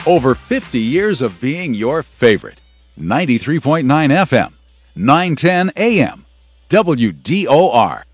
Over 50 years of being your favorite. 93.9 FM, 910 AM, WDOR.